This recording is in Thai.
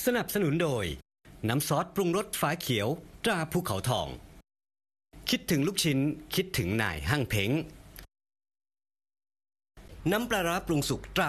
สนับสนุนโดยน้ำซอสปรุงรสฟ้าเขียวตราภูเขาทองคิดถึงลูกชิ้นคิดถึงนายห้างเพ้งน้ำปลาร้าปรุงสุกตรา